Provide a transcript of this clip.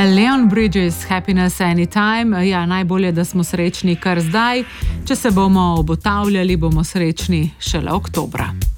Leon Bridges, Happiness Anytime. Ja, najbolje, da smo srečni kar zdaj. Če se bomo obotavljali, bomo srečni šele oktobra.